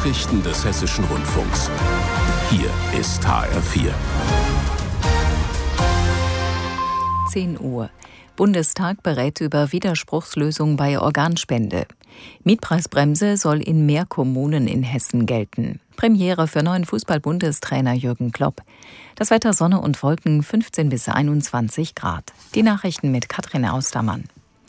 Nachrichten des Hessischen Rundfunks. Hier ist HR4. 10 Uhr. Bundestag berät über Widerspruchslösung bei Organspende. Mietpreisbremse soll in mehr Kommunen in Hessen gelten. Premiere für neuen Fußball-Bundestrainer Jürgen Klopp. Das Wetter Sonne und Wolken 15 bis 21 Grad. Die Nachrichten mit Katrin Austermann.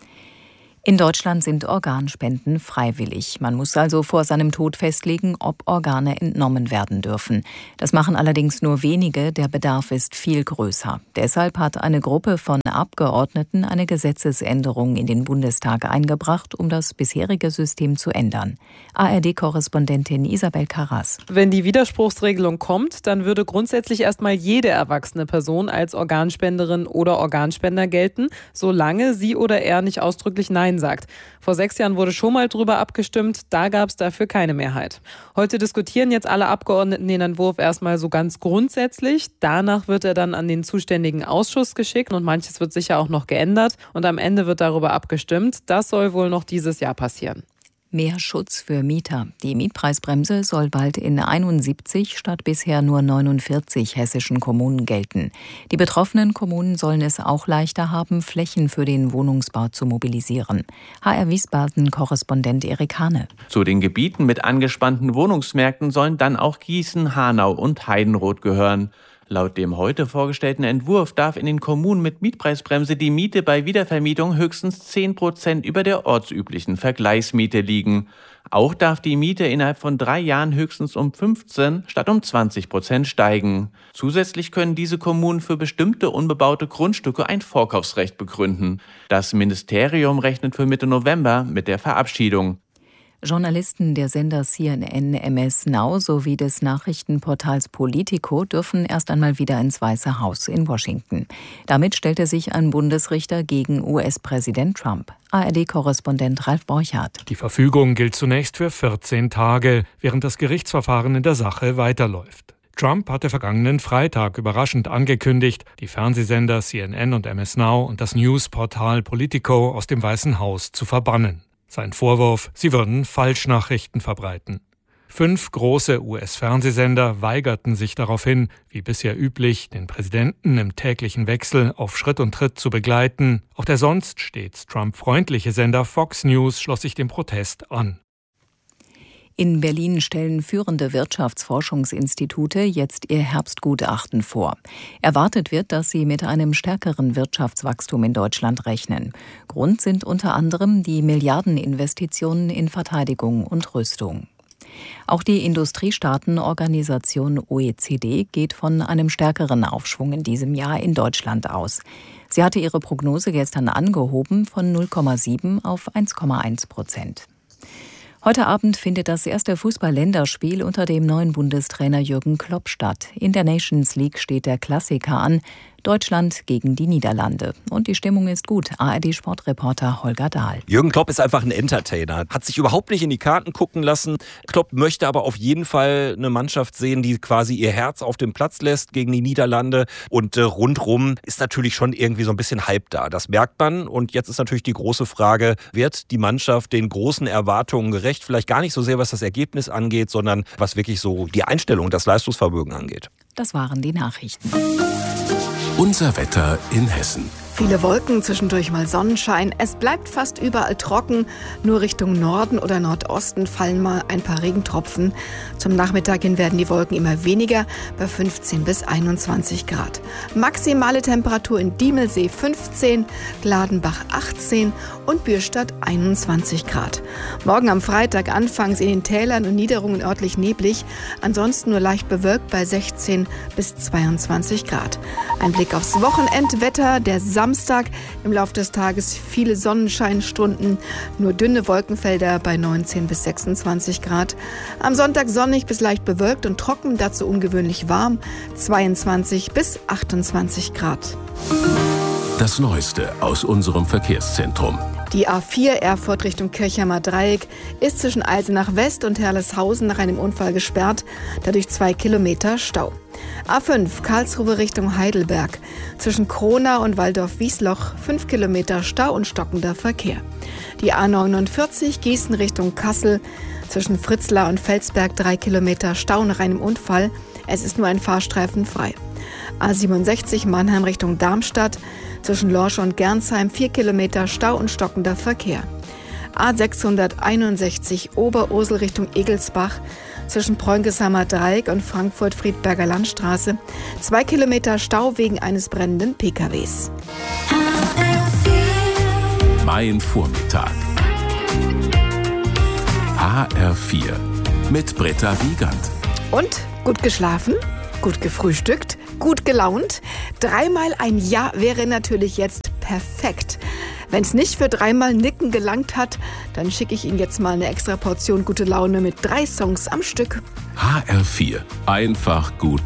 In Deutschland sind Organspenden freiwillig. Man muss also vor seinem Tod festlegen, ob Organe entnommen werden dürfen. Das machen allerdings nur wenige, der Bedarf ist viel größer. Deshalb hat eine Gruppe von Abgeordneten eine Gesetzesänderung in den Bundestag eingebracht, um das bisherige System zu ändern. ARD-Korrespondentin Isabel Karras. Wenn die Widerspruchsregelung kommt, dann würde grundsätzlich erstmal jede erwachsene Person als Organspenderin oder Organspender gelten, solange sie oder er nicht ausdrücklich Nein sagt. Vor 6 Jahren wurde schon mal drüber abgestimmt, da gab es dafür keine Mehrheit. Heute diskutieren jetzt alle Abgeordneten den Entwurf erstmal so ganz grundsätzlich. Danach wird er dann an den zuständigen Ausschuss geschickt und manches wird sicher auch noch geändert. Und am Ende wird darüber abgestimmt. Das soll wohl noch dieses Jahr passieren. Mehr Schutz für Mieter. Die Mietpreisbremse soll bald in 71 statt bisher nur 49 hessischen Kommunen gelten. Die betroffenen Kommunen sollen es auch leichter haben, Flächen für den Wohnungsbau zu mobilisieren. HR Wiesbaden-Korrespondent Erik Hane. Zu den Gebieten mit angespannten Wohnungsmärkten sollen dann auch Gießen, Hanau und Heidenroth gehören. Laut dem heute vorgestellten Entwurf darf in den Kommunen mit Mietpreisbremse die Miete bei Wiedervermietung höchstens 10% über der ortsüblichen Vergleichsmiete liegen. Auch darf die Miete innerhalb von 3 Jahren höchstens um 15 statt um 20% steigen. Zusätzlich können diese Kommunen für bestimmte unbebaute Grundstücke ein Vorkaufsrecht begründen. Das Ministerium rechnet für Mitte November mit der Verabschiedung. Journalisten der Sender CNN MS Now sowie des Nachrichtenportals Politico dürfen erst einmal wieder ins Weiße Haus in Washington. Damit stellte sich ein Bundesrichter gegen US-Präsident Trump. ARD-Korrespondent Ralf Borchardt. Die Verfügung gilt zunächst für 14 Tage, während das Gerichtsverfahren in der Sache weiterläuft. Trump hatte vergangenen Freitag überraschend angekündigt, die Fernsehsender CNN und MS Now und das Newsportal Politico aus dem Weißen Haus zu verbannen. Sein Vorwurf, sie würden Falschnachrichten verbreiten. 5 große US-Fernsehsender weigerten sich daraufhin, wie bisher üblich, den Präsidenten im täglichen Wechsel auf Schritt und Tritt zu begleiten. Auch der sonst stets Trump-freundliche Sender Fox News schloss sich dem Protest an. In Berlin stellen führende Wirtschaftsforschungsinstitute jetzt ihr Herbstgutachten vor. Erwartet wird, dass sie mit einem stärkeren Wirtschaftswachstum in Deutschland rechnen. Grund sind unter anderem die Milliardeninvestitionen in Verteidigung und Rüstung. Auch die Industriestaatenorganisation OECD geht von einem stärkeren Aufschwung in diesem Jahr in Deutschland aus. Sie hatte ihre Prognose gestern angehoben von 0,7 auf 1,1%. Heute Abend findet das erste Fußball-Länderspiel unter dem neuen Bundestrainer Jürgen Klopp statt. In der Nations League steht der Klassiker an. Deutschland gegen die Niederlande. Und die Stimmung ist gut. ARD-Sportreporter Holger Dahl. Jürgen Klopp ist einfach ein Entertainer. Hat sich überhaupt nicht in die Karten gucken lassen. Klopp möchte aber auf jeden Fall eine Mannschaft sehen, die quasi ihr Herz auf dem Platz lässt gegen die Niederlande. Und rundrum ist natürlich schon irgendwie so ein bisschen Hype da. Das merkt man. Und jetzt ist natürlich die große Frage, wird die Mannschaft den großen Erwartungen gerecht? Vielleicht gar nicht so sehr, was das Ergebnis angeht, sondern was wirklich so die Einstellung, das Leistungsvermögen angeht. Das waren die Nachrichten. Unser Wetter in Hessen. Viele Wolken, zwischendurch mal Sonnenschein. Es bleibt fast überall trocken. Nur Richtung Norden oder Nordosten fallen mal ein paar Regentropfen. Zum Nachmittag hin werden die Wolken immer weniger, bei 15 bis 21 Grad. Maximale Temperatur in Diemelsee 15, Gladenbach 18 und Bürstadt 21 Grad. Morgen am Freitag anfangs in den Tälern und Niederungen örtlich neblig, ansonsten nur leicht bewölkt bei 16 bis 22 Grad. Ein Blick aufs Wochenendwetter, der Samstag im Laufe des Tages viele Sonnenscheinstunden, nur dünne Wolkenfelder bei 19 bis 26 Grad. Am Sonntag sonnig bis leicht bewölkt und trocken, dazu ungewöhnlich warm, 22 bis 28 Grad. Das Neueste aus unserem Verkehrszentrum. Die A4 Erfurt Richtung Kirchheimer Dreieck ist zwischen Eisenach West und Herleshausen nach einem Unfall gesperrt, dadurch 2 Kilometer Stau. A5 Karlsruhe Richtung Heidelberg, zwischen Kronau und Waldorf-Wiesloch 5 Kilometer Stau und stockender Verkehr. Die A49 Gießen Richtung Kassel, zwischen Fritzlar und Felsberg 3 Kilometer Stau nach einem Unfall. Es ist nur ein Fahrstreifen frei. A67 Mannheim Richtung Darmstadt, zwischen Lorsch und Gernsheim 4 Kilometer Stau und stockender Verkehr. A661 Oberursel Richtung Egelsbach, zwischen Preungeshammer Dreieck und Frankfurt-Friedberger Landstraße 2 Kilometer Stau wegen eines brennenden PKWs. Mein Vormittag. HR4 mit Britta Wiegand. Und gut geschlafen, gut gefrühstückt, gut gelaunt. 3-mal ein Ja wäre natürlich jetzt perfekt. Wenn es nicht für 3-mal Nicken gelangt hat, dann schicke ich Ihnen jetzt mal eine extra Portion gute Laune mit 3 Songs am Stück. HR4. Einfach gut